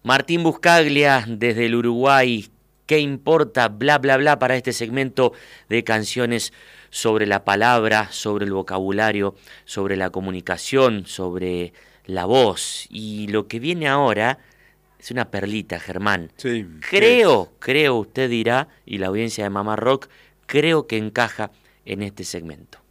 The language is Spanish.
Martín Buscaglia desde el Uruguay. ¿Qué importa? Bla, bla, bla para este segmento de canciones sobre la palabra, sobre el vocabulario, sobre la comunicación, sobre la voz. Y lo que viene ahora es una perlita, Germán. Sí, ¿qué es? Creo, usted dirá, y la audiencia de Mamá Rock, creo que encaja en este segmento.